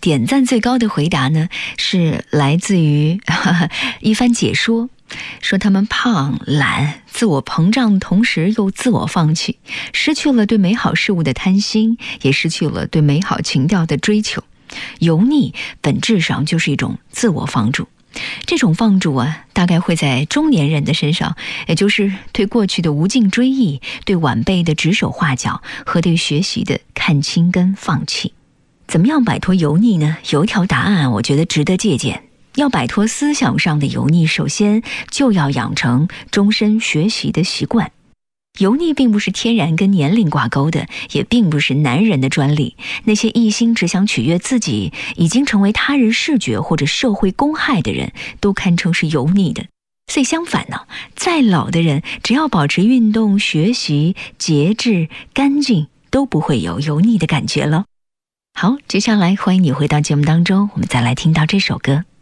点赞最高的回答呢，是来自于一番解说，说他们胖、懒、自我膨胀，同时又自我放弃，失去了对美好事物的贪心，也失去了对美好情调的追求。油腻本质上就是一种自我放逐，这种放逐啊，大概会在中年人的身上，也就是对过去的无尽追忆，对晚辈的指手画脚和对学习的看清跟放弃。怎么样摆脱油腻呢？有一条答案我觉得值得借鉴。要摆脱思想上的油腻，首先就要养成终身学习的习惯。油腻并不是天然跟年龄挂钩的，也并不是男人的专利。那些一心只想取悦自己，已经成为他人视觉或者社会公害的人，都堪称是油腻的。所以相反呢，再老的人，只要保持运动、学习、节制、干净，都不会有油腻的感觉了。好，接下来欢迎你回到节目当中，我们再来听到这首歌。